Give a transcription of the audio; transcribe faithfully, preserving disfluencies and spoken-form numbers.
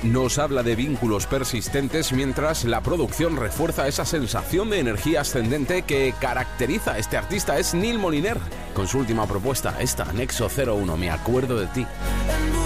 nos habla de vínculos persistentes, mientras la producción refuerza esa sensación de energía ascendente que caracteriza a este artista. Es Neil Moliner, con su última propuesta, esta, Nexo cero uno, Me acuerdo de ti.